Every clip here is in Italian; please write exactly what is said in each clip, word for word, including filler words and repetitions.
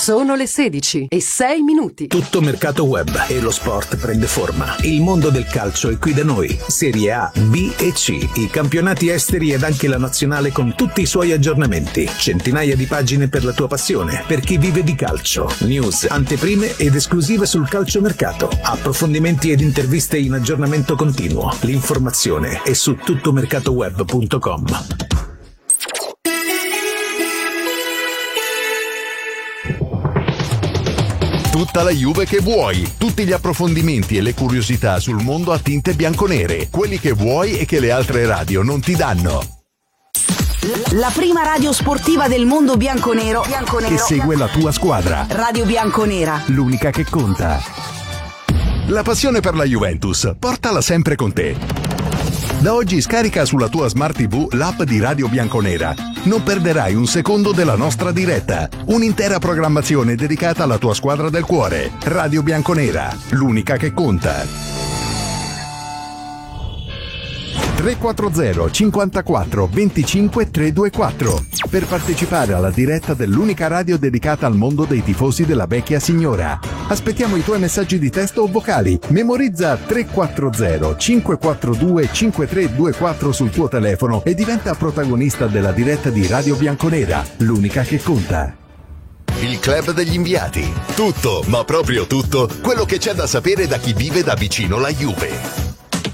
Sono le sedici e sei minuti. Tutto mercato web e lo sport prende forma. Il mondo del calcio è qui da noi. Serie A, B e C, i campionati esteri ed anche la nazionale con tutti i suoi aggiornamenti. Centinaia di pagine per la tua passione, per chi vive di calcio. News, anteprime ed esclusive sul calciomercato. Approfondimenti ed interviste in aggiornamento continuo. L'informazione è su tuttomercatoweb punto com. Tutta la Juve che vuoi, tutti gli approfondimenti e le curiosità sul mondo a tinte bianconere, quelli che vuoi e che le altre radio non ti danno. La prima radio sportiva del mondo bianconero, bianconero che segue la tua squadra. Radio Bianconera, l'unica che conta. La passione per la Juventus, portala sempre con te. Da oggi scarica sulla tua Smart ti vu l'app di Radio Bianconera. Non perderai un secondo della nostra diretta. Un'intera programmazione dedicata alla tua squadra del cuore. Radio Bianconera, l'unica che conta. tre quattro zero cinquantaquattro venticinque trecentoventiquattro per partecipare alla diretta dell'unica radio dedicata al mondo dei tifosi della vecchia signora. Aspettiamo i tuoi messaggi di testo o vocali. Memorizza tre quattro zero cinque quattro due cinque tre due quattro sul tuo telefono e diventa protagonista della diretta di Radio Bianconera, l'unica che conta. Il club degli inviati. Tutto, ma proprio tutto, quello che c'è da sapere da chi vive da vicino la Juve.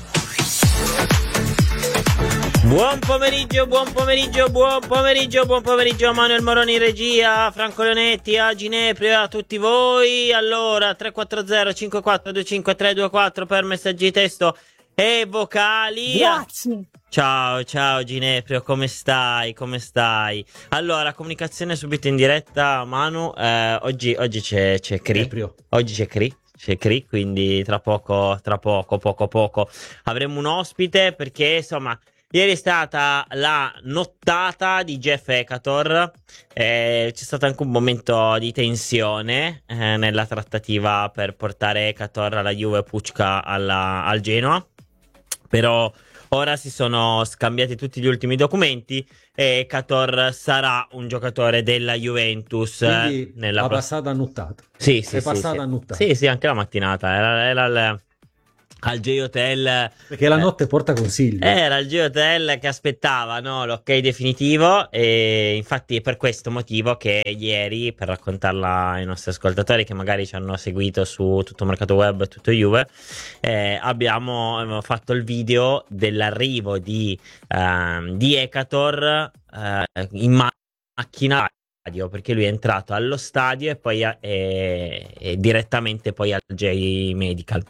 Buon pomeriggio, buon pomeriggio, buon pomeriggio, buon pomeriggio a Manuel Moroni in regia, a Franco Leonetti, a Ginepri, a tutti voi. Allora, tre quattro zero cinque quattro due cinque tre due quattro per messaggi di testo e vocali. Grazie. Ciao, ciao Gineprio, come stai? Come stai? Allora, comunicazione subito in diretta, Manu. Eh, oggi, oggi c'è, c'è Cri. Oggi c'è Cri. C'è Cri, quindi tra poco, tra poco, poco poco avremo un ospite perché insomma. Ieri è stata la nottata di Jeff Ekator, eh, c'è stato anche un momento di tensione eh, nella trattativa per portare Ekator alla Juve, Pucca alla, al Genoa, però ora si sono scambiati tutti gli ultimi documenti e Ekator sarà un giocatore della Juventus. Quindi nella la pro- passata annuttata. Sì, sì, è sì, passata sì. annuttata. Sì, sì, anche la mattinata, era, era il... al J-Hotel, perché la notte porta consigli. Era il J-Hotel che aspettava, no, l'ok definitivo, e infatti è per questo motivo che ieri, per raccontarla ai nostri ascoltatori che magari ci hanno seguito su Tutto Mercato Web e Tutto Juve, eh, abbiamo, abbiamo fatto il video dell'arrivo di, uh, di Ekator uh, in ma- macchina perché lui è entrato allo stadio e poi a- e, e direttamente poi al J-Medical,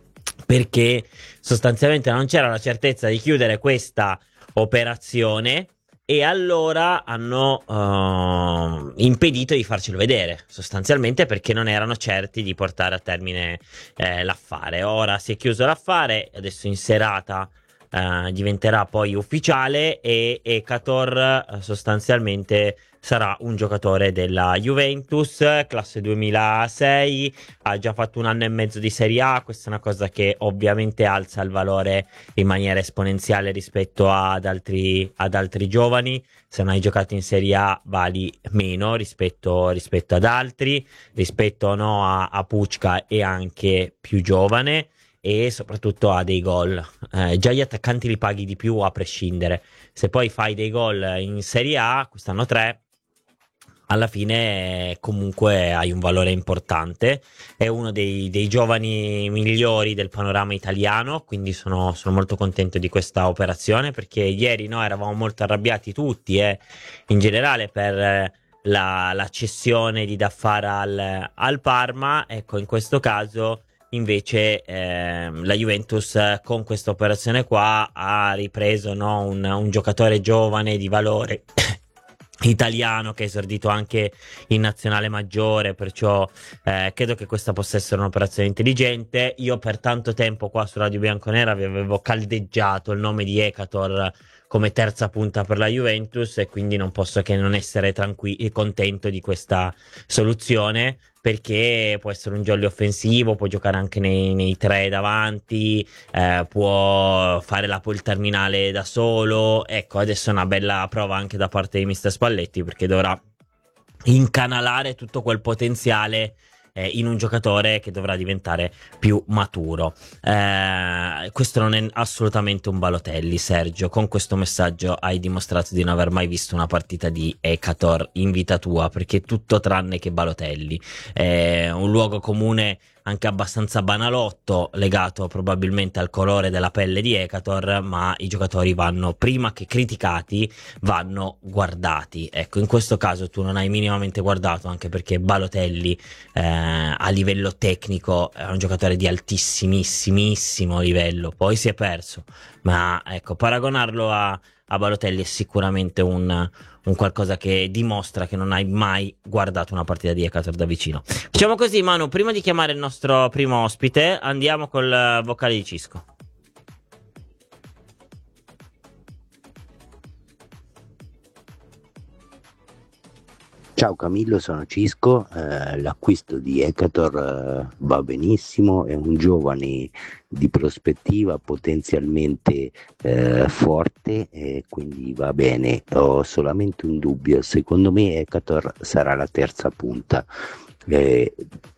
perché sostanzialmente non c'era la certezza di chiudere questa operazione e allora hanno uh, impedito di farcelo vedere, sostanzialmente perché non erano certi di portare a termine eh, l'affare. Ora si è chiuso l'affare, adesso in serata uh, diventerà poi ufficiale e Ekator uh, sostanzialmente sarà un giocatore della Juventus, classe duemilasei, ha già fatto un anno e mezzo di Serie A. Questa è una cosa che ovviamente alza il valore in maniera esponenziale rispetto ad altri, ad altri giovani. Se non hai giocato in Serie A vali meno rispetto, rispetto ad altri, rispetto no, a, a Pucca è anche più giovane e soprattutto ha dei gol. Eh, già gli attaccanti li paghi di più a prescindere. Se poi fai dei gol in Serie A, quest'anno tre, alla fine comunque hai un valore importante. È uno dei, dei giovani migliori del panorama italiano, quindi sono, sono molto contento di questa operazione, perché ieri no, eravamo molto arrabbiati tutti eh, in generale per la, la cessione di Daffara al, al Parma. Ecco, in questo caso invece eh, la Juventus con questa operazione qua ha ripreso no, un, un giocatore giovane di valore italiano che è esordito anche in nazionale maggiore, perciò eh, credo che questa possa essere un'operazione intelligente. Io per tanto tempo qua su Radio Bianconera vi avevo caldeggiato il nome di Ekator come terza punta per la Juventus e quindi non posso che non essere tranquillo, contento di questa soluzione, perché può essere un jolly offensivo, può giocare anche nei, nei tre davanti, eh, può fare la pole terminale da solo. Ecco, adesso è una bella prova anche da parte di mister Spalletti, perché dovrà incanalare tutto quel potenziale eh, in un giocatore che dovrà diventare più maturo. Eh, questo non è assolutamente un Balotelli, Sergio. Con questo messaggio hai dimostrato di non aver mai visto una partita di Ekator in vita tua, perché è tutto tranne che Balotelli. È un luogo comune anche abbastanza banalotto, legato probabilmente al colore della pelle di Ekator, ma i giocatori vanno, prima che criticati, vanno guardati. Ecco, in questo caso tu non hai minimamente guardato, anche perché Balotelli eh, a livello tecnico è un giocatore di altissimissimissimo livello, poi si è perso, ma ecco, paragonarlo a, a Balotelli è sicuramente un, un qualcosa che dimostra che non hai mai guardato una partita di Ekator da vicino. Diciamo così, Manu, prima di chiamare il nostro primo ospite, andiamo col vocale di Cisco. Ciao Camillo, sono Cisco, eh, l'acquisto di Ekator eh, va benissimo, è un giovane di prospettiva potenzialmente eh, forte, e quindi va bene. Ho solamente un dubbio, secondo me Ekator sarà la terza punta. Eh,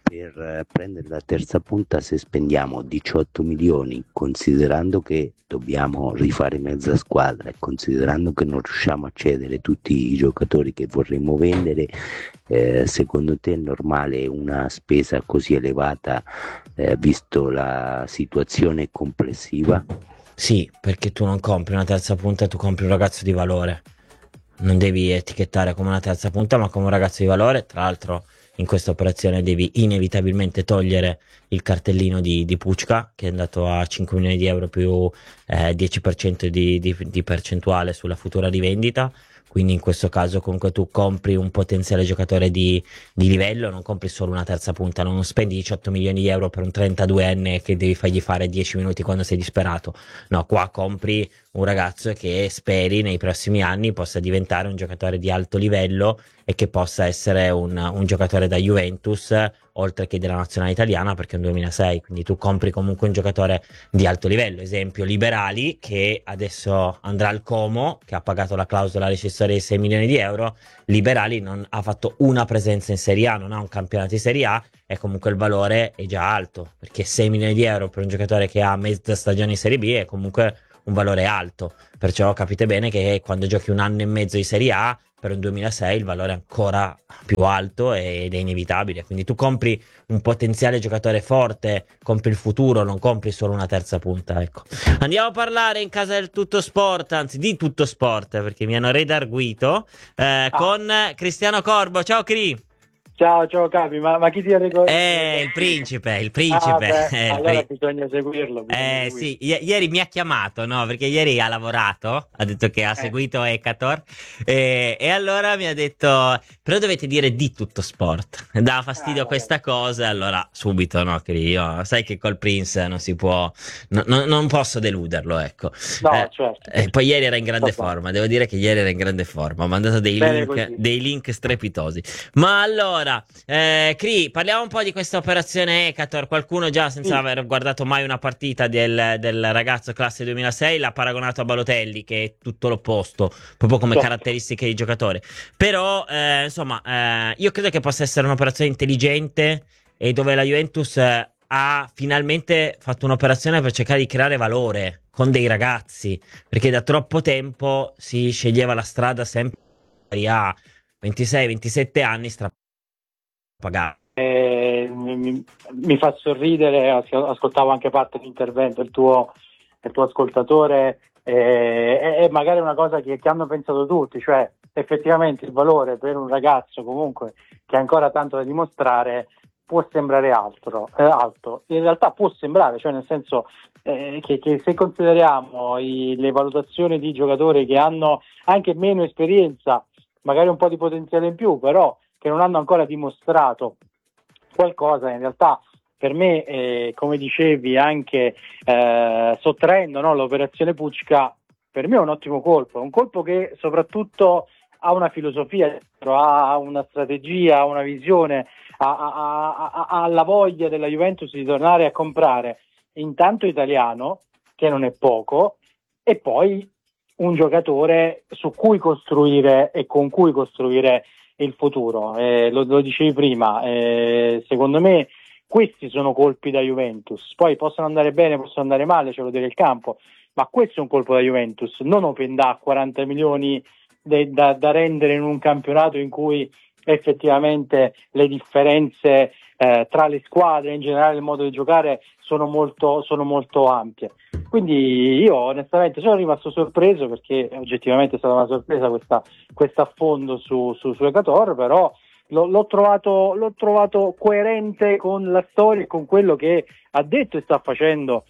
per prendere la terza punta, se spendiamo diciotto milioni, considerando che dobbiamo rifare mezza squadra e considerando che non riusciamo a cedere tutti i giocatori che vorremmo vendere, eh, secondo te è normale una spesa così elevata, eh, visto la situazione complessiva? Sì, perché tu non compri una terza punta, tu compri un ragazzo di valore. Non devi etichettare come una terza punta, ma come un ragazzo di valore. Tra l'altro, in questa operazione devi inevitabilmente togliere il cartellino di, di Pucca, che è andato a cinque milioni di euro più eh, dieci per cento di, di, di percentuale sulla futura rivendita. Quindi in questo caso comunque tu compri un potenziale giocatore di, di livello, non compri solo una terza punta, non spendi diciotto milioni di euro per un trentaduenne che devi fargli fare dieci minuti quando sei disperato. No, qua compri un ragazzo che speri nei prossimi anni possa diventare un giocatore di alto livello e che possa essere un, un giocatore da Juventus, oltre che della nazionale italiana, perché è un duemilasei, quindi tu compri comunque un giocatore di alto livello. Esempio Liberali, che adesso andrà al Como, che ha pagato la clausola rescissoria di sei milioni di euro. Liberali non ha fatto una presenza in Serie A, non ha un campionato di Serie A, e comunque il valore è già alto, perché sei milioni di euro per un giocatore che ha mezza stagione in Serie B è comunque un valore alto. Perciò capite bene che quando giochi un anno e mezzo di Serie A, per un duemilasei il valore è ancora più alto ed è inevitabile. Quindi tu compri un potenziale giocatore forte, compri il futuro, non compri solo una terza punta, ecco. Andiamo a parlare in casa del Tutto Sport, anzi di Tutto Sport, perché mi hanno redarguito, eh, ah. con Cristiano Corbo. Ciao Cri. Ciao, ciao Capi, ma, ma chi ti ha ricordato? Eh, il principe, il principe. Ah, beh, eh, allora il pri- bisogna seguirlo. Bisogna eh seguirlo. sì, I- ieri mi ha chiamato, no? Perché ieri ha lavorato, ha detto che ha eh. seguito Ekator, e, e allora mi ha detto, però dovete dire di Tutto Sport. Dava fastidio ah, questa cosa, allora subito, no? Che io, sai che col Prince non si può, no, no, non posso deluderlo, ecco. No, eh, certo. E poi ieri era in grande Stop. forma, devo dire che ieri era in grande forma, ha mandato dei Bene link, così. dei link strepitosi. Ma allora, eh, Cri, parliamo un po' di questa operazione Ekator. Qualcuno già, senza sì. aver guardato mai una partita del, del ragazzo classe duemilasei, l'ha paragonato a Balotelli, che è tutto l'opposto, proprio come Certo. caratteristiche di giocatore. Però, eh, insomma, eh, io credo che possa essere un'operazione intelligente e dove la Juventus eh, ha finalmente fatto un'operazione per cercare di creare valore con dei ragazzi, perché da troppo tempo si sceglieva la strada sempre a ventisei ventisette anni stra pagare. Eh, mi, mi fa sorridere, ascoltavo anche parte dell'intervento del tuo, del tuo ascoltatore, eh, è magari una cosa che, che hanno pensato tutti, cioè effettivamente il valore per un ragazzo comunque che ha ancora tanto da dimostrare può sembrare altro, eh, alto, in realtà può sembrare, cioè nel senso eh, che, che se consideriamo i, le valutazioni di giocatori che hanno anche meno esperienza, magari un po' di potenziale in più, però che non hanno ancora dimostrato qualcosa, in realtà per me, eh, come dicevi, anche eh, sottraendo no, l'operazione Pucca, per me è un ottimo colpo, un colpo che soprattutto ha una filosofia, ha una strategia, ha una visione, ha, ha, ha, ha la voglia della Juventus di tornare a comprare intanto italiano, che non è poco, e poi un giocatore su cui costruire e con cui costruire il futuro. Eh, lo, lo dicevi prima, eh, secondo me questi sono colpi da Juventus, poi possono andare bene, possono andare male, ce lo dire il campo, ma questo è un colpo da Juventus, non Open da quaranta milioni de, da, da rendere in un campionato in cui effettivamente le differenze eh, tra le squadre, in generale il modo di giocare sono molto, sono molto ampie. Quindi io onestamente sono rimasto sorpreso, perché oggettivamente è stata una sorpresa questa, questo affondo su, su, su Ekator, però l'ho, l'ho, trovato, l'ho trovato coerente con la storia e con quello che ha detto e sta facendo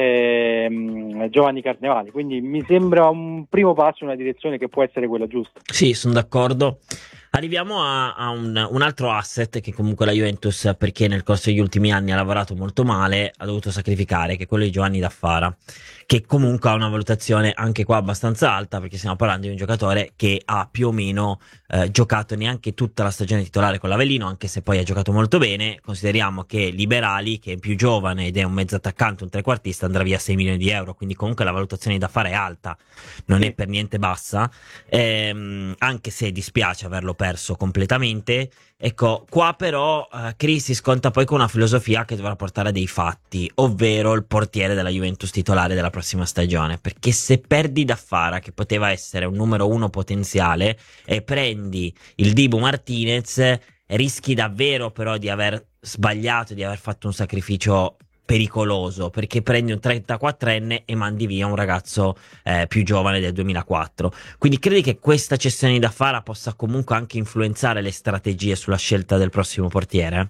ehm, Giovanni Carnevali, quindi mi sembra un primo passo in una direzione che può essere quella giusta. Sì, sono d'accordo. Arriviamo a, a un, un altro asset che comunque la Juventus, perché nel corso degli ultimi anni ha lavorato molto male, ha dovuto sacrificare, che è quello di Giovanni Daffara, che comunque ha una valutazione anche qua abbastanza alta, perché stiamo parlando di un giocatore che ha più o meno eh, giocato neanche tutta la stagione titolare con l'Avellino, anche se poi ha giocato molto bene. Consideriamo che Liberali, che è più giovane ed è un mezzo attaccante, un trequartista, andrà via sei milioni di euro, quindi comunque la valutazione di Daffara è alta, non è per niente bassa, ehm, anche se dispiace averlo perso completamente. Ecco, qua però uh, Chris si sconta poi con una filosofia che dovrà portare a dei fatti, ovvero il portiere della Juventus titolare della prossima stagione, perché se perdi Daffara, che poteva essere un numero uno potenziale, e prendi il Dibu Martinez, rischi davvero però di aver sbagliato, di aver fatto un sacrificio pericoloso, perché prendi un trentaquattrenne e mandi via un ragazzo eh, più giovane del duemilaquattro. Quindi credi che questa cessione di Daffara possa comunque anche influenzare le strategie sulla scelta del prossimo portiere?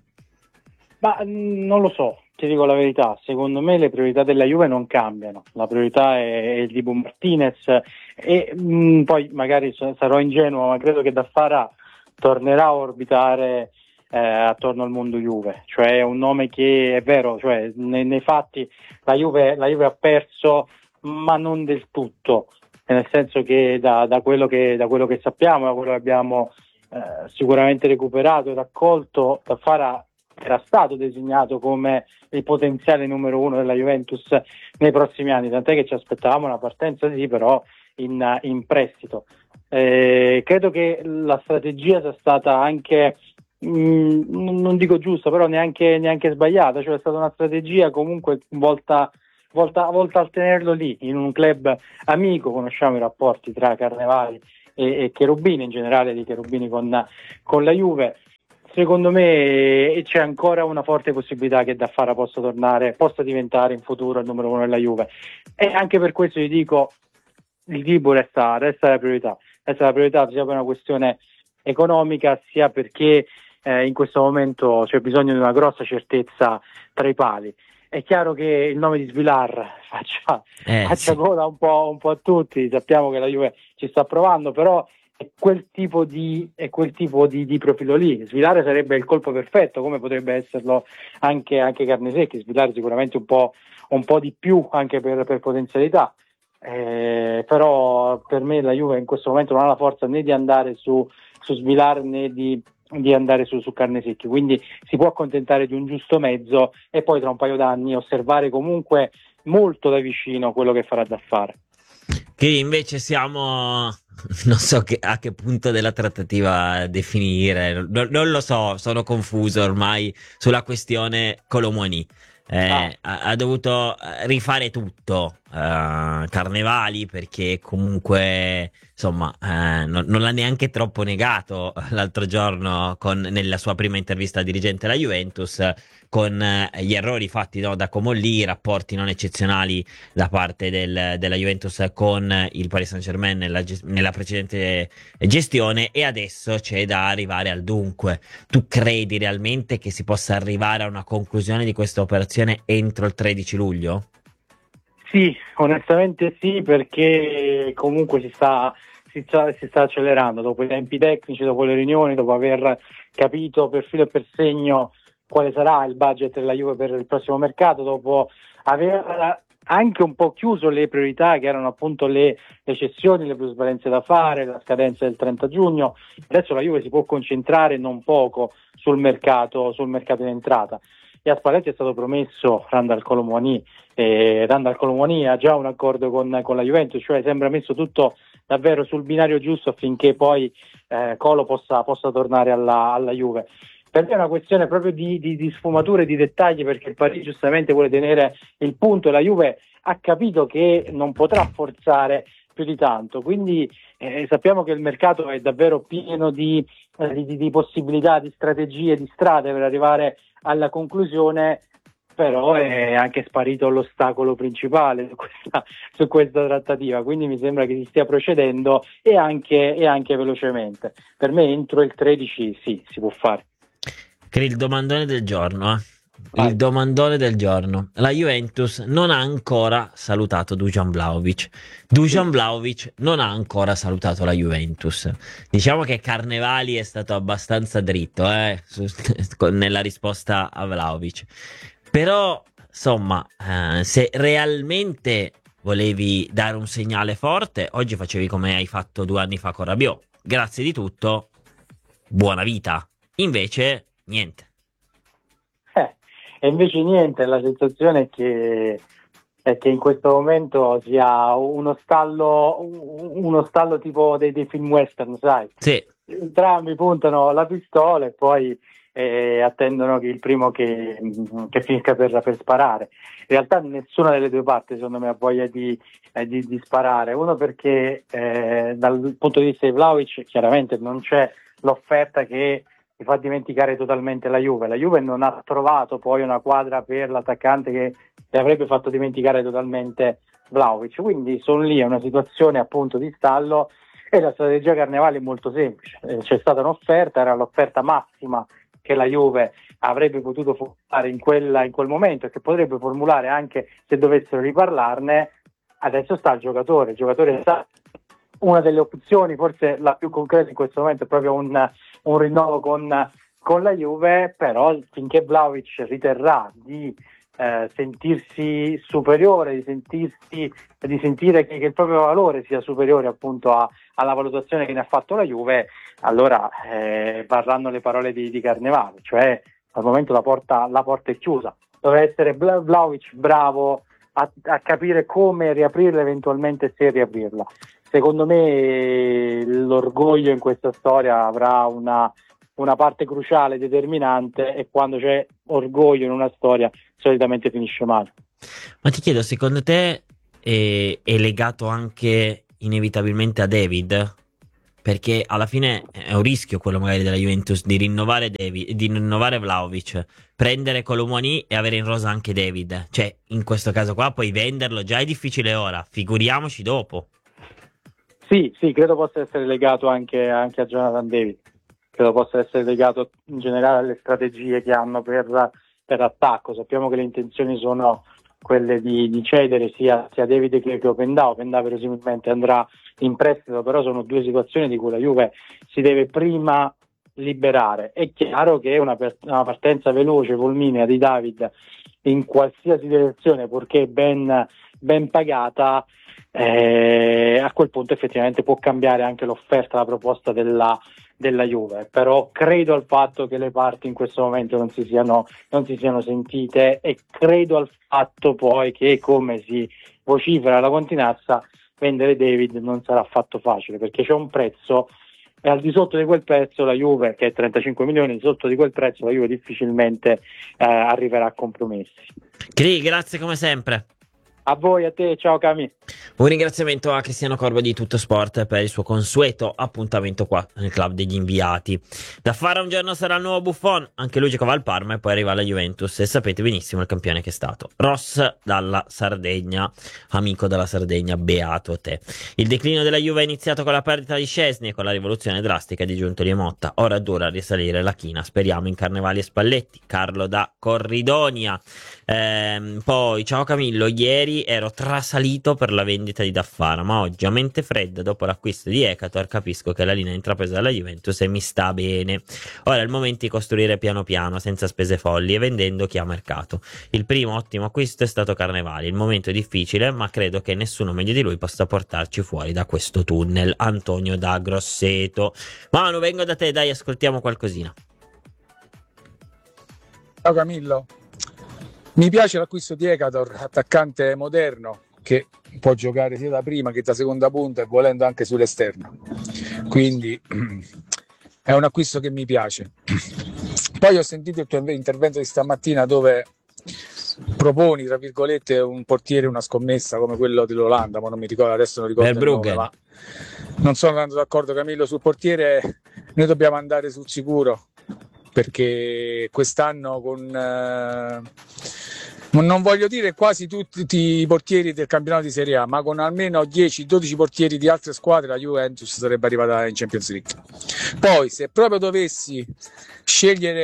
Ma mh, non lo so, ti dico la verità, secondo me le priorità della Juve non cambiano, la priorità è, è il Dibu Martinez e mh, poi magari sarò ingenuo, ma credo che Daffara tornerà a orbitare Eh, attorno al mondo Juve, cioè è un nome che è vero, cioè nei, nei fatti la Juve, la Juve ha perso, ma non del tutto, nel senso che da, da, quello, che, da quello che sappiamo, da quello che abbiamo eh, sicuramente recuperato e raccolto, Daffara era stato designato come il potenziale numero uno della Juventus nei prossimi anni, tant'è che ci aspettavamo una partenza sì, però in, in prestito. Eh, credo che la strategia sia stata anche Mm, non dico giusta, però neanche, neanche sbagliata, cioè è stata una strategia comunque volta, volta, volta a tenerlo lì, in un club amico. Conosciamo i rapporti tra Carnevali e, e Cherubini, in generale di Cherubini con, con la Juve. Secondo me c'è ancora una forte possibilità che Daffara possa tornare, possa diventare in futuro il numero uno della Juve, e anche per questo vi dico il Dibu resta, resta la priorità, resta la priorità sia per una questione economica, sia perché Eh, in questo momento c'è bisogno di una grossa certezza tra i pali. È chiaro che il nome di Svilar faccia, eh, faccia sì. gola un po', un po' a tutti, sappiamo che la Juve ci sta provando, però è quel tipo di, è quel tipo di, di profilo lì. Svilar sarebbe il colpo perfetto, come potrebbe esserlo anche, anche Carnesecchi. Svilar sicuramente un po', un po' di più anche per, per potenzialità, eh, però per me la Juve in questo momento non ha la forza né di andare su, su Svilar né di di andare su, su Carnesecchi, quindi si può accontentare di un giusto mezzo e poi tra un paio d'anni osservare comunque molto da vicino quello che farà Daffara. Che invece siamo, non so che, a che punto della trattativa definire, non, non lo so, sono confuso ormai sulla questione Colomoni. Eh, ah. ha, ha dovuto rifare tutto uh, Carnevali, perché comunque insomma eh, non, non l'ha neanche troppo negato l'altro giorno con, nella sua prima intervista al dirigente della Juventus, con eh, gli errori fatti no, da Comolli, i rapporti non eccezionali da parte del, della Juventus con il Paris Saint-Germain nella, nella precedente gestione, e adesso c'è da arrivare al dunque. Tu credi realmente che si possa arrivare a una conclusione di questa operazione entro il tredici luglio? Sì, onestamente sì, perché comunque si sta, si sta, si sta accelerando dopo i tempi tecnici, dopo le riunioni, dopo aver capito per filo e per segno quale sarà il budget della Juve per il prossimo mercato, dopo aver anche un po' chiuso le priorità che erano appunto le, le cessioni, le plusvalenze da fare, la scadenza del trenta giugno. Adesso la Juve si può concentrare non poco sul mercato, sul mercato in entrata. E a Spalletti è stato promesso Randal Colomoni, e Randal Colomoni ha già un accordo con, con la Juventus, cioè sembra messo tutto davvero sul binario giusto affinché poi eh, Colo possa, possa tornare alla, alla Juve. Per me è una questione proprio di, di, di sfumature, di dettagli, perché il Paris giustamente vuole tenere il punto e la Juve ha capito che non potrà forzare più di tanto, quindi eh, sappiamo che il mercato è davvero pieno di, eh, di, di possibilità, di strategie, di strade per arrivare alla conclusione, però è anche sparito l'ostacolo principale su questa, su questa trattativa, quindi mi sembra che si stia procedendo e anche, e anche velocemente. Per me entro il tredici sì, si può fare. Il domandone del giorno, eh. Vai. Il domandone del giorno. La Juventus non ha ancora salutato Dusan Vlahovic. Dusan Vlahovic non ha ancora salutato la Juventus. Diciamo che Carnevali è stato abbastanza dritto eh, su, nella risposta a Vlahovic. Però, insomma, eh, se realmente volevi dare un segnale forte, oggi facevi come hai fatto due anni fa con Rabiot. Grazie di tutto, buona vita. Invece, niente. Eh, e invece niente, la sensazione è che, è che in questo momento sia uno stallo, uno stallo tipo dei, dei film western, sai? Sì. Entrambi puntano la pistola e poi eh, attendono che il primo che, che finisca per, per sparare. In realtà nessuna delle due parti secondo me ha voglia di, eh, di, di sparare. Uno perché eh, dal punto di vista di Vlahovic chiaramente non c'è l'offerta che ti fa dimenticare totalmente la Juve. La Juve non ha trovato poi una quadra per l'attaccante che le avrebbe fatto dimenticare totalmente Vlahovic, quindi sono lì, è una situazione appunto di stallo e la strategia Carnevali è molto semplice. Eh, c'è stata un'offerta, era l'offerta massima che la Juve avrebbe potuto formulare in, quella, in quel momento e che potrebbe formulare anche se dovessero riparlarne. Adesso sta il giocatore, il giocatore sta una delle opzioni, forse la più concreta in questo momento è proprio un, un rinnovo con, con la Juve, però finché Vlahovic riterrà di eh, sentirsi superiore, di sentirsi di sentire che, che il proprio valore sia superiore appunto a, alla valutazione che ne ha fatto la Juve, allora eh, varranno le parole di, di Carnevali, cioè al momento la porta, la porta è chiusa. Doveva essere Vlahovic bravo a, a capire come riaprirla, eventualmente se riaprirla. Secondo me l'orgoglio in questa storia avrà una, una parte cruciale, determinante, e quando c'è orgoglio in una storia solitamente finisce male. Ma ti chiedo, secondo te è, è legato anche inevitabilmente a David? Perché alla fine è un rischio quello magari della Juventus di rinnovare David, di rinnovare Vlahovic, prendere Colomoni e avere in rosa anche David. Cioè, in questo caso qua puoi venderlo, già è difficile ora, figuriamoci dopo. Sì, sì, credo possa essere legato anche, anche a Jonathan David, credo possa essere legato in generale alle strategie che hanno per, per attacco. Sappiamo che le intenzioni sono quelle di, di cedere sia, sia David che, che Openda. Openda verosimilmente andrà in prestito, però sono due situazioni di cui la Juve si deve prima liberare. È chiaro che una, per, una partenza veloce, fulminea di David in qualsiasi direzione, purché ben, ben pagata, Eh, a quel punto effettivamente può cambiare anche l'offerta, la proposta della, della Juve, però credo al fatto che le parti in questo momento non si siano, non si siano sentite, e credo al fatto poi che, come si vocifera la continazza, vendere David non sarà affatto facile, perché c'è un prezzo e al di sotto di quel prezzo la Juve, che è trentacinque milioni, di sotto di quel prezzo la Juve difficilmente eh, arriverà a compromessi. Cri, grazie come sempre. A voi, a te, ciao Cami. Un ringraziamento a Cristiano Corbo di Tutto Sport per il suo consueto appuntamento qua nel club degli inviati. Da fare un giorno sarà il nuovo Buffon, anche lui giocava al Parma e poi arriva alla Juventus e sapete benissimo il campione che è stato. Ross dalla Sardegna, amico della Sardegna, beato te. Il declino della Juve è iniziato con la perdita di Szczęsny e con la rivoluzione drastica di Giuntoli e Motta. Ora dura risalire la china, speriamo in Carnevali e Spalletti. Carlo da Corridonia. Ehm, poi ciao Camillo, ieri ero trasalito per la vendita di Daffara, ma oggi a mente fredda dopo l'acquisto di Ekator capisco che la linea intrapresa dalla Juventus e mi sta bene. Ora è il momento di costruire piano piano, senza spese folli e vendendo chi ha mercato. Il primo ottimo acquisto è stato Carnevali, il momento è difficile ma credo che nessuno meglio di lui possa portarci fuori da questo tunnel. Antonio da Grosseto. Manu, vengo da te, dai, ascoltiamo qualcosina. Ciao Camillo, mi piace l'acquisto di Ekator, attaccante moderno, che può giocare sia da prima che da seconda punta e volendo anche sull'esterno, quindi è un acquisto che mi piace. Poi ho sentito il tuo intervento di stamattina dove proponi, tra virgolette, un portiere, una scommessa come quello dell'Olanda, ma non mi ricordo adesso, non ricordo il nome, ma non sono tanto d'accordo, Camillo, sul portiere. Noi dobbiamo andare sul sicuro, perché quest'anno con eh, non voglio dire quasi tutti i portieri del campionato di Serie A, ma con almeno dieci dodici portieri di altre squadre la Juventus sarebbe arrivata in Champions League. Poi se proprio dovessi scegliere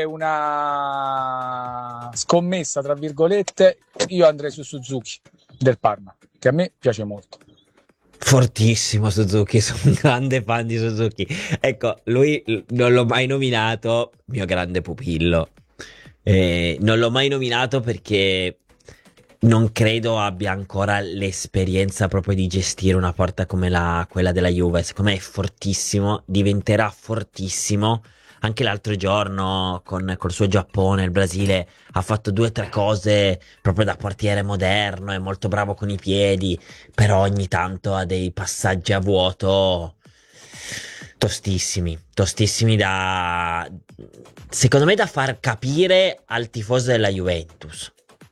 una scommessa, tra virgolette, io andrei su Suzuki del Parma, che a me piace molto. Fortissimo Suzuki, sono un grande fan di Suzuki. Ecco, lui non l'ho mai nominato, mio grande pupillo. Eh, non l'ho mai nominato perché non credo abbia ancora l'esperienza proprio di gestire una porta come la, quella della Juve. Secondo me è fortissimo, diventerà fortissimo. Anche l'altro giorno con col suo Giappone, il Brasile, ha fatto due o tre cose proprio da portiere moderno, è molto bravo con i piedi, però ogni tanto ha dei passaggi a vuoto tostissimi, tostissimi da, secondo me, da far capire al tifoso della Juventus.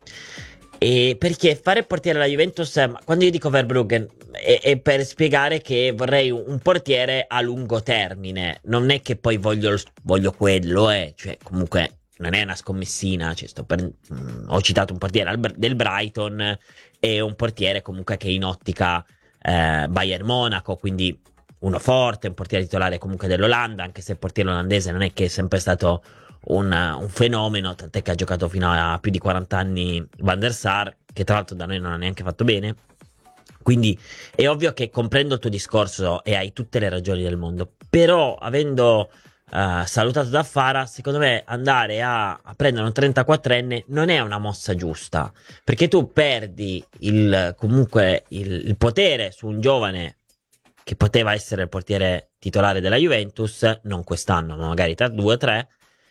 E perché fare il portiere alla Juventus, quando io dico Verbruggen, è, è per spiegare che vorrei un, un portiere a lungo termine. Non è che poi voglio, voglio quello, eh. Cioè, comunque non è una scommessina. Cioè, sto per, mh, ho citato un portiere al, del Brighton e un portiere comunque che è in ottica eh, Bayern Monaco, quindi uno forte, un portiere titolare comunque dell'Olanda, anche se il portiere olandese non è che è sempre stato Un, un fenomeno, tant'è che ha giocato fino a più di quaranta anni Van der Sar, che tra l'altro da noi non ha neanche fatto bene. Quindi è ovvio che comprendo il tuo discorso e hai tutte le ragioni del mondo, però avendo uh, salutato Zaffara, secondo me andare a, a prendere un trentaquattrenne non è una mossa giusta, perché tu perdi il, comunque il, il potere su un giovane che poteva essere il portiere titolare della Juventus, non quest'anno ma magari tra due o tre,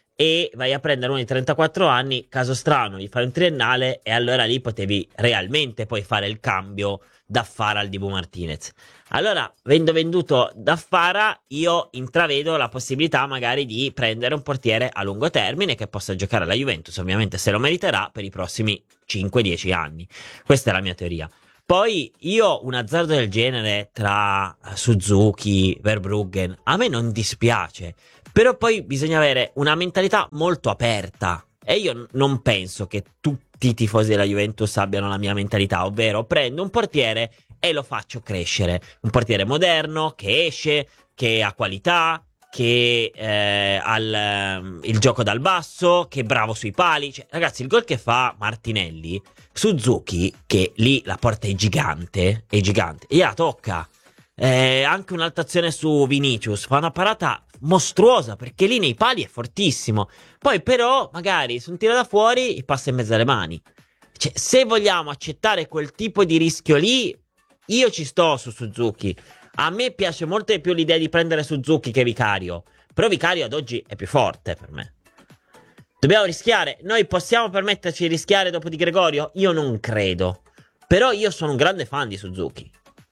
e vai a prendere uno di trentaquattro anni, caso strano, gli fai un triennale e allora lì potevi realmente poi fare il cambio da Fara al Dibu Martinez. Allora, avendo venduto da Fara, io intravedo la possibilità magari di prendere un portiere a lungo termine che possa giocare alla Juventus, ovviamente se lo meriterà, per i prossimi cinque dieci anni. Questa è la mia teoria. Poi io un azzardo del genere tra Suzuki, Verbruggen, a me non dispiace, però poi bisogna avere una mentalità molto aperta e io non penso che tutti i tifosi della Juventus abbiano la mia mentalità, ovvero prendo un portiere e lo faccio crescere, un portiere moderno che esce, che ha qualità, che eh, ha il, il gioco dal basso, che è bravo sui pali. Cioè, ragazzi, il gol che fa Martinelli, Suzuki, che lì la porta è gigante, è gigante, e la tocca. Eh, anche un'altra azione su Vinicius, fa una parata mostruosa perché lì nei pali è fortissimo. Poi però magari su un tiro da fuori gli passa in mezzo alle mani. Cioè, se vogliamo accettare quel tipo di rischio lì, io ci sto su Suzuki. A me piace molto di più l'idea di prendere Suzuki che Vicario, però Vicario ad oggi è più forte per me. Dobbiamo rischiare. Noi possiamo permetterci di rischiare dopo di Gregorio? Io non credo. Però io sono un grande fan di Suzuki.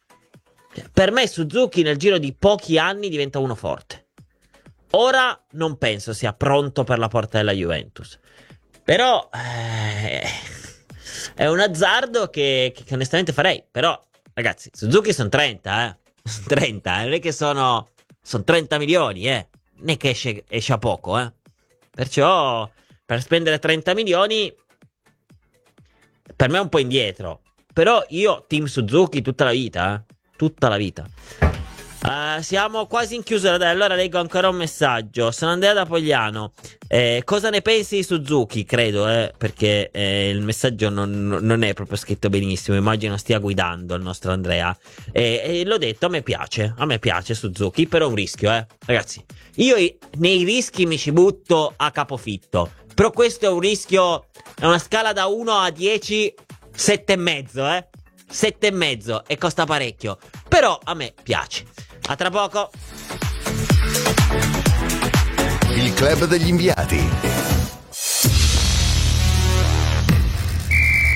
Per me Suzuki nel giro di pochi anni diventa uno forte. Ora non penso sia pronto per la porta della Juventus. Però eh, è un azzardo che, che onestamente farei. Però ragazzi, Suzuki sono trenta, eh. trenta, eh. Non è che sono sono trenta milioni, eh. Non è che esce, esce a poco, eh. Perciò per spendere trenta milioni per me è un po' indietro. Però io team Suzuki tutta la vita, eh. Tutta la vita. Uh, siamo quasi in chiusura. Dai, allora leggo ancora un messaggio. Sono Andrea da Pogliano. Eh, cosa ne pensi di Suzuki? Credo, eh, perché eh, il messaggio non, non è proprio scritto benissimo. Immagino stia guidando il nostro Andrea. Eh, e l'ho detto, a me piace. A me piace Suzuki, però è un rischio, eh. Ragazzi, io nei rischi mi ci butto a capofitto. Però questo è un rischio. È una scala da uno a dieci, sette e mezzo, eh. sette e mezzo e costa parecchio. Però a me piace. A tra poco. Il club degli inviati.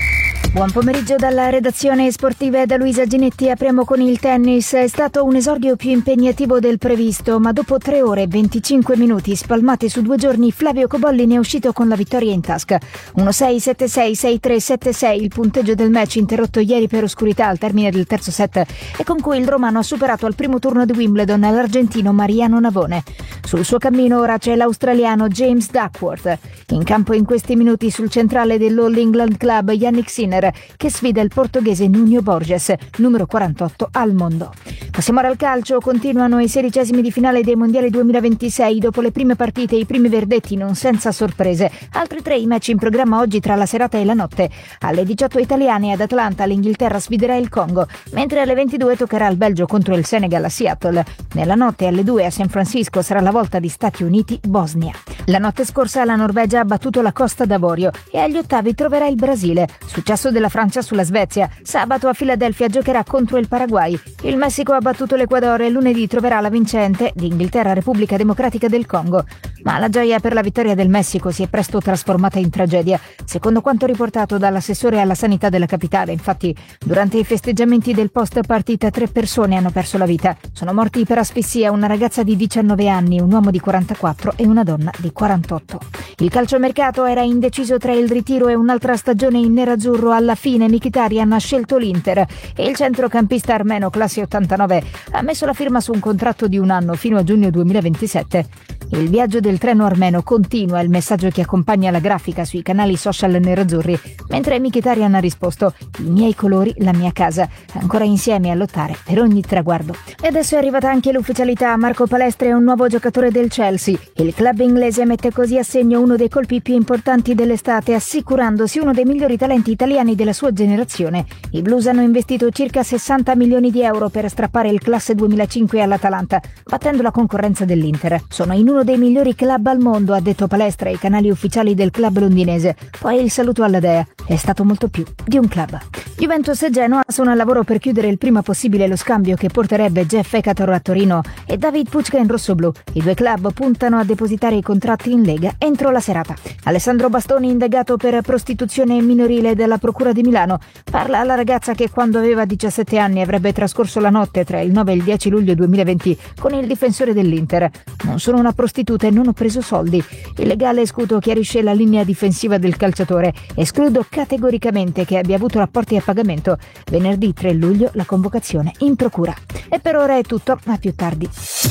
Buon pomeriggio dalla redazione sportiva e da Luisa Ginetti. Apriamo con il tennis. È stato un esordio più impegnativo del previsto, ma dopo tre ore e venticinque minuti spalmati su due giorni, Flavio Cobolli ne è uscito con la vittoria in tasca. uno sei, sette sei, sei tre, sette sei il punteggio del match interrotto ieri per oscurità al termine del terzo set e con cui il romano ha superato al primo turno di Wimbledon l'argentino Mariano Navone. Sul suo cammino ora c'è l'australiano James Duckworth. In campo in questi minuti sul centrale dell'All England Club Yannick Sinner, che sfida il portoghese Nuno Borges, numero quarantotto al mondo. Passiamo ora al calcio. Continuano i sedicesimi di finale dei mondiali duemilaventisei. Dopo le prime partite e i primi verdetti non senza sorprese, altri tre i match in programma oggi tra la serata e la notte. Alle diciotto italiane ad Atlanta l'Inghilterra sfiderà il Congo, mentre alle ventidue toccherà il Belgio contro il Senegal a Seattle. Nella notte alle due a San Francisco sarà la volta di Stati Uniti-Bosnia. La notte scorsa la Norvegia ha battuto la Costa d'Avorio e agli ottavi troverà il Brasile. Successo della Francia sulla Svezia. Sabato a Filadelfia giocherà contro il Paraguay. Il Messico ha battuto l'Ecuador e lunedì troverà la vincente di Inghilterra-Repubblica Democratica del Congo. Ma la gioia per la vittoria del Messico si è presto trasformata in tragedia, secondo quanto riportato dall'assessore alla sanità della capitale. Infatti, durante i festeggiamenti del post partita tre persone hanno perso la vita. Sono morti per asfissia una ragazza di diciannove anni, un uomo di quarantaquattro e una donna di quarantotto. Il calciomercato era indeciso tra il ritiro e un'altra stagione in nerazzurro. Alla fine Mkhitaryan ha scelto l'Inter e il centrocampista armeno classe ottantanove ha messo la firma su un contratto di un anno fino a giugno duemilaventisette. Il viaggio del treno armeno continua, il messaggio che accompagna la grafica sui canali social nerazzurri, mentre Mkhitaryan ha risposto: i miei colori, la mia casa, ancora insieme a lottare per ogni traguardo. E adesso è arrivata anche l'ufficialità. Marco Palestra è un nuovo giocatore del Chelsea. Il club inglese mette così a segno uno dei colpi più importanti dell'estate, assicurandosi uno dei migliori talenti italiani della sua generazione. I Blues hanno investito circa sessanta milioni di euro per strappare il classe duemilacinque all'Atalanta, battendo la concorrenza dell'Inter. Sono in uno dei migliori club al mondo, ha detto Palestra ai canali ufficiali del club londinese. Poi il saluto alla dea: è stato molto più di un club. Juventus e Genoa sono al lavoro per chiudere il prima possibile lo scambio che porterebbe Jeff Ekator a Torino e David Pucca in rossoblù. I due club puntano a depositare i contratti in Lega entro la serata. Alessandro Bastoni, indagato per prostituzione minorile dalla Procura di Milano, parla alla ragazza che quando aveva diciassette anni avrebbe trascorso la notte tra il nove e il dieci luglio duemilaventi con il difensore dell'Inter. Non sono una prostituta e non ho preso soldi. Il legale Scuto chiarisce la linea difensiva del calciatore. Escludo categoricamente che abbia avuto rapporti a pagamento. Venerdì tre luglio la convocazione in procura. E per ora è tutto, a più tardi.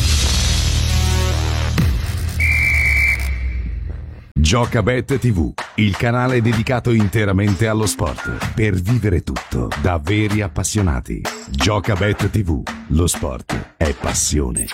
Giocabet tivù, il canale dedicato interamente allo sport, per vivere tutto da veri appassionati. Giocabet tivù, lo sport è passione.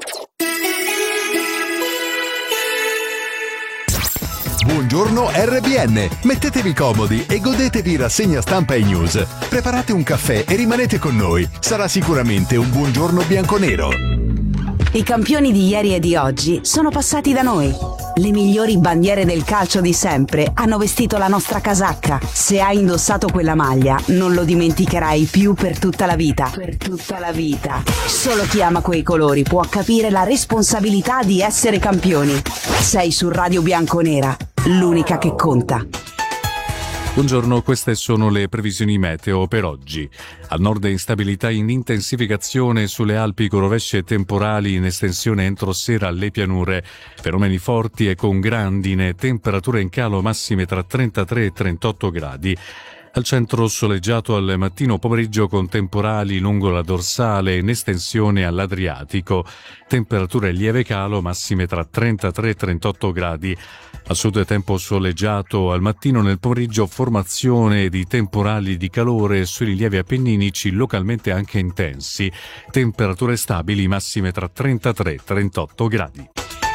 Buongiorno R B N, mettetevi comodi e godetevi rassegna stampa e news. Preparate un caffè e rimanete con noi, sarà sicuramente un buongiorno bianconero. I campioni di ieri e di oggi sono passati da noi. Le migliori bandiere del calcio di sempre hanno vestito la nostra casacca. Se hai indossato quella maglia, non lo dimenticherai più per tutta la vita. Per tutta la vita. Solo chi ama quei colori può capire la responsabilità di essere campioni. Sei su Radio Bianconera, l'unica che conta. Buongiorno, queste sono le previsioni meteo per oggi. Al nord instabilità in intensificazione sulle Alpi con rovesce e temporali in estensione entro sera alle pianure. Fenomeni forti e con grandine, temperature in calo massime tra trentatré e trentotto gradi. Al centro soleggiato al mattino pomeriggio con temporali lungo la dorsale in estensione all'Adriatico. Temperature lieve calo massime tra trentatré e trentotto gradi. Al sud tempo soleggiato al mattino, nel pomeriggio formazione di temporali di calore sui rilievi appenninici localmente anche intensi. Temperature stabili massime tra trentatré e trentotto gradi.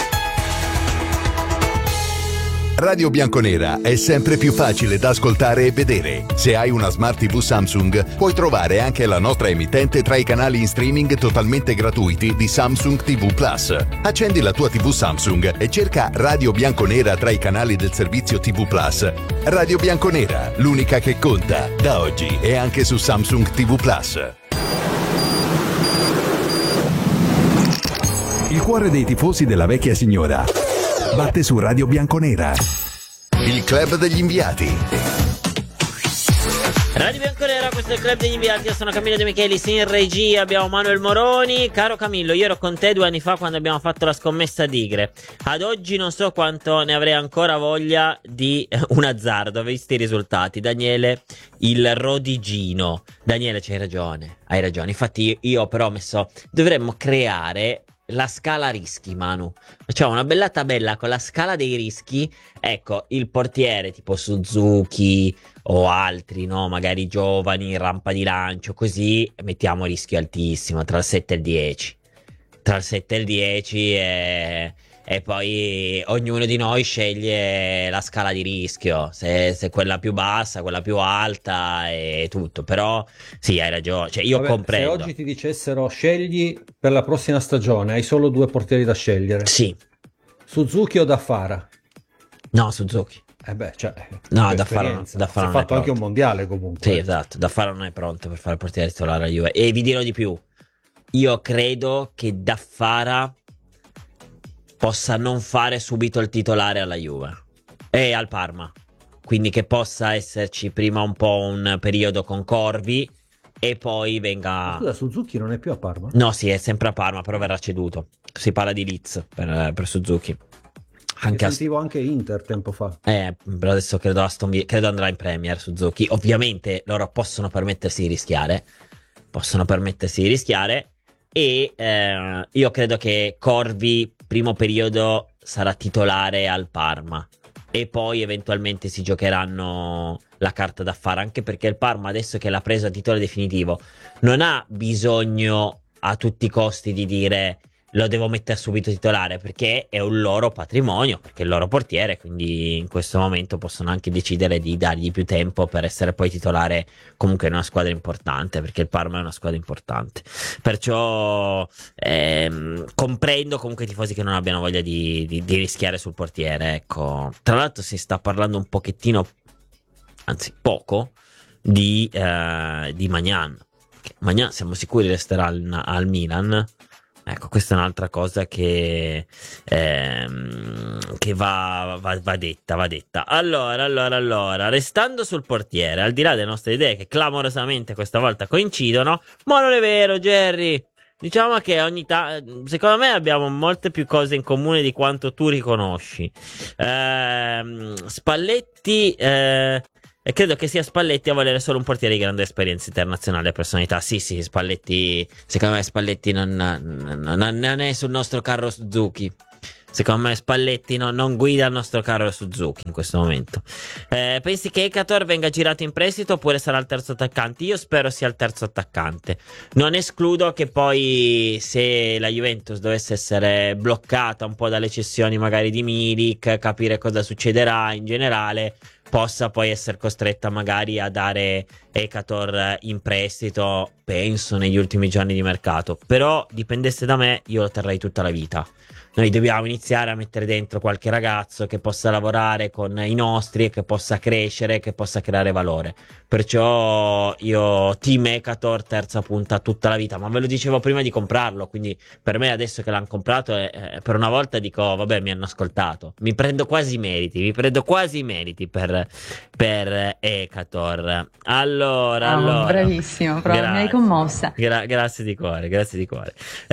Radio Bianconera è sempre più facile da ascoltare e vedere. Se hai una Smart tivù Samsung, puoi trovare anche la nostra emittente tra i canali in streaming totalmente gratuiti di Samsung tivù Plus. Accendi la tua tivù Samsung e cerca Radio Bianconera tra i canali del servizio tivù Plus. Radio Bianconera, l'unica che conta, da oggi e anche su Samsung tivù Plus. Il cuore dei tifosi della vecchia signora batte su Radio Bianconera. Il club degli inviati. Radio Bianconera, questo è il club degli inviati. Io sono Camillo De Michelis, in regia abbiamo Manuel Moroni. Caro Camillo, io ero con te due anni fa quando abbiamo fatto la scommessa tigre. Ad oggi non so quanto ne avrei ancora voglia di un azzardo, visti i risultati. Daniele, il rodigino. Daniele, c'hai ragione, hai ragione. Infatti io però ho messo, dovremmo creare la scala rischi, Manu. Facciamo una bella tabella con la scala dei rischi. Ecco, il portiere tipo Suzuki o altri, no? Magari giovani, rampa di lancio, così mettiamo rischio altissimo, tra il sette e il dieci. Tra il sette e il dieci e, e poi ognuno di noi sceglie la scala di rischio, se, se quella più bassa, quella più alta e tutto. Però sì, hai ragione, cioè io Vabbè, comprendo. Se oggi ti dicessero scegli per la prossima stagione, hai solo due portieri da scegliere. Sì. Suzuki o Daffara? No, Suzuki. Eh beh, cioè, No, per da fare, esperienza. da fare Si è fatto anche un mondiale comunque. Sì, esatto, da fare non è pronto per fare il portiere titolare alla Juve. E vi dirò di più, io credo che Daffara possa non fare subito il titolare alla Juve e al Parma, quindi che possa esserci prima un po' un periodo con Corvi e poi venga... Scusa, Suzuki non è più a Parma? No, sì, è sempre a Parma, però verrà ceduto. Si parla di Leeds per, per Suzuki. Anche a... sentivo anche Inter tempo fa. Eh, però adesso credo, Aston Villa, credo andrà in Premier Suzuki. Ovviamente loro possono permettersi di rischiare. Possono permettersi di rischiare. E eh, io credo che Corvi, primo periodo, sarà titolare al Parma. E poi eventualmente si giocheranno la carta da fare. Anche perché il Parma, adesso che l'ha preso a titolo definitivo, non ha bisogno a tutti i costi di dire... lo devo mettere subito titolare, perché è un loro patrimonio, perché è il loro portiere, quindi in questo momento possono anche decidere di dargli più tempo per essere poi titolare comunque in una squadra importante, perché il Parma è una squadra importante. Perciò ehm, comprendo comunque i tifosi che non abbiano voglia di, di, di rischiare sul portiere, ecco. Tra l'altro si sta parlando un pochettino, anzi poco, di, eh, di Maignan. Maignan siamo sicuri resterà al, al Milan. Ecco, questa è un'altra cosa che, ehm, che va, va, va detta, va detta. Allora, allora, allora, restando sul portiere, al di là delle nostre idee che clamorosamente questa volta coincidono, ma non è vero, Jerry. Diciamo che ogni tanto, secondo me abbiamo molte più cose in comune di quanto tu riconosci. Ehm, Spalletti... Eh, E credo che sia Spalletti a volere solo un portiere di grande esperienza internazionale e personalità. Sì, sì, Spalletti. Secondo me Spalletti non, non, non è sul nostro carro Suzuki. Secondo me Spalletti no, non guida il nostro carro Suzuki in questo momento. Eh, pensi che Ekator venga girato in prestito oppure sarà il terzo attaccante? Io spero sia il terzo attaccante. Non escludo che poi, se la Juventus dovesse essere bloccata un po' dalle cessioni magari di Milik, capire cosa succederà in generale, possa poi essere costretta magari a dare Ekator in prestito, penso negli ultimi giorni di mercato. Però dipendesse da me, io lo terrei tutta la vita. Noi dobbiamo iniziare a mettere dentro qualche ragazzo che possa lavorare con i nostri e che possa crescere, che possa creare valore. Perciò io team Ekator terza punta tutta la vita, ma ve lo dicevo prima di comprarlo, quindi per me adesso che l'hanno comprato è, è, per una volta dico vabbè, mi hanno ascoltato, mi prendo quasi i meriti, mi prendo quasi i meriti per, per Ekator. Allora, oh, allora bravissimo, però mi hai commossa. Gra- grazie di cuore, grazie di cuore.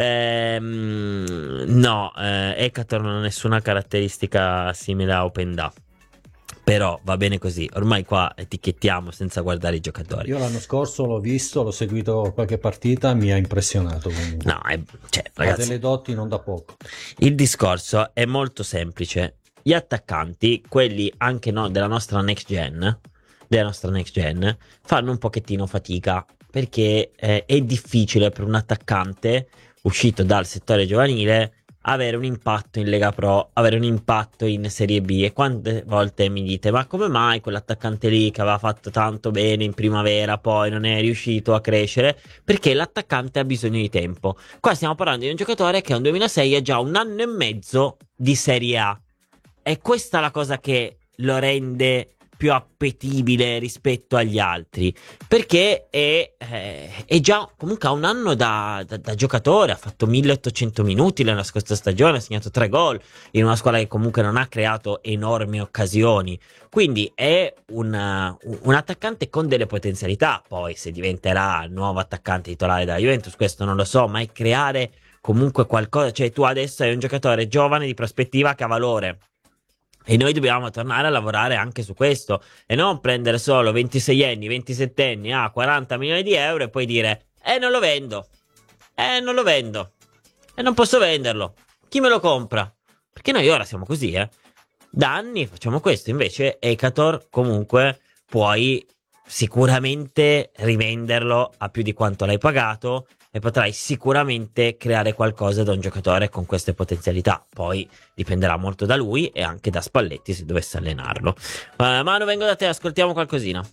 Ehm, no, eh, Ekator non ha nessuna caratteristica simile a Openda, però va bene così, ormai qua etichettiamo senza guardare i giocatori. Io l'anno scorso l'ho visto, l'ho seguito qualche partita, mi ha impressionato comunque. No, è, cioè, ragazzi, ha delle doti non da poco. Il discorso è molto semplice. Gli attaccanti, quelli anche no, della nostra next gen, della nostra next gen, fanno un pochettino fatica, perché eh, è difficile per un attaccante uscito dal settore giovanile avere un impatto in Lega Pro, avere un impatto in Serie B. E quante volte mi dite ma come mai quell'attaccante lì che aveva fatto tanto bene in primavera poi non è riuscito a crescere? Perché l'attaccante ha bisogno di tempo. Qua stiamo parlando di un giocatore che è un duemilasei, ha già un anno e mezzo di Serie A, e questa è la cosa che lo rende più appetibile rispetto agli altri, perché è, eh, è già comunque ha un anno da, da, da giocatore, ha fatto milleottocento minuti nella scorsa stagione, ha segnato tre gol in una squadra che comunque non ha creato enormi occasioni, quindi è un, un attaccante con delle potenzialità. Poi se diventerà il nuovo attaccante titolare della Juventus, questo non lo so, ma è creare comunque qualcosa, cioè tu adesso hai un giocatore giovane di prospettiva che ha valore. E noi dobbiamo tornare a lavorare anche su questo e non prendere solo ventiseienni, ventisettenni a quaranta milioni di euro e poi dire eh non lo vendo, eh non lo vendo, e eh, non posso venderlo, chi me lo compra? Perché noi ora siamo così, eh da anni facciamo questo. Invece Ekator comunque puoi sicuramente rivenderlo a più di quanto l'hai pagato e potrai sicuramente creare qualcosa da un giocatore con queste potenzialità. Poi dipenderà molto da lui e anche da Spalletti se dovesse allenarlo. uh, Manu, vengo da te, ascoltiamo qualcosina.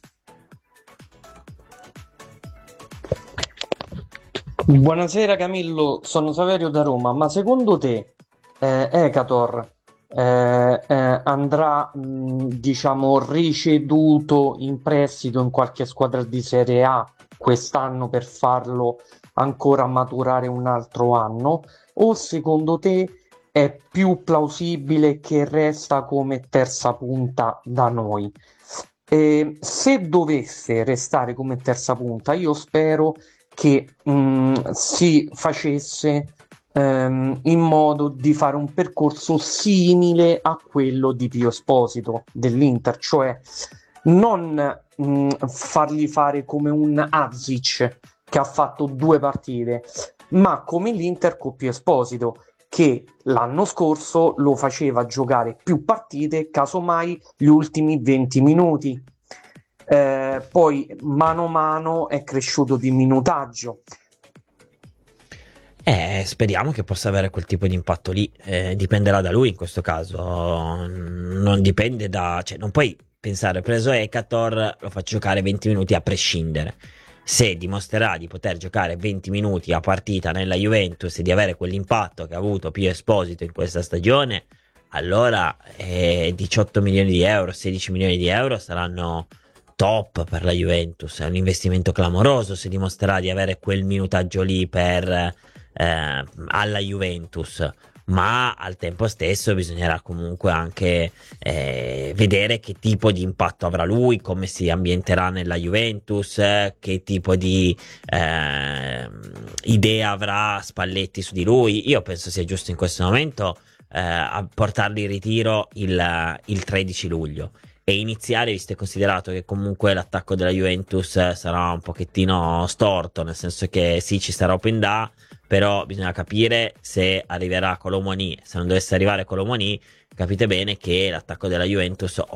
Buonasera Camillo, sono Saverio da Roma, ma secondo te eh, Ekator eh, eh, andrà mh, diciamo ricevuto in prestito in qualche squadra di Serie A quest'anno per farlo ancora maturare un altro anno, o secondo te è più plausibile che resta come terza punta da noi? E se dovesse restare come terza punta, io spero che mh, si facesse ehm, in modo di fare un percorso simile a quello di Pio Esposito dell'Inter, cioè non mh, fargli fare come un Azic che ha fatto due partite, ma come l'Inter con Pio Esposito, che l'anno scorso lo faceva giocare più partite, casomai gli ultimi venti minuti. Eh, poi mano a mano è cresciuto di minutaggio. Eh, speriamo che possa avere quel tipo di impatto lì. Eh, dipenderà da lui in questo caso. Non dipende da... cioè non puoi pensare, preso Ekator, lo faccio giocare venti minuti a prescindere. Se dimostrerà di poter giocare venti minuti a partita nella Juventus e di avere quell'impatto che ha avuto Pio Esposito in questa stagione, allora eh, diciotto milioni di euro, sedici milioni di euro saranno top per la Juventus. È un investimento clamoroso se dimostrerà di avere quel minutaggio lì per eh, alla Juventus. Ma al tempo stesso bisognerà comunque anche eh, vedere che tipo di impatto avrà lui, come si ambienterà nella Juventus, eh, che tipo di eh, idea avrà Spalletti su di lui. Io penso sia giusto in questo momento eh, a portarli in ritiro il, il tredici luglio e iniziare, visto e considerato che comunque l'attacco della Juventus sarà un pochettino storto, nel senso che sì, ci sarà Openda, però bisogna capire se arriverà Colomoni. Se non dovesse arrivare Colomoni, capite bene che l'attacco della Juventus